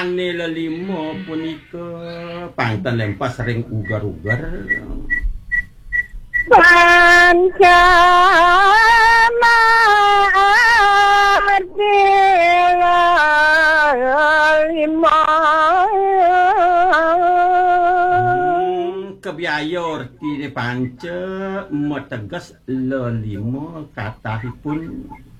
Rupane lelimo punika panten lempas sering ugar-ugar. Pancana lima kebiaya orti pance meteges lelimo kathahipun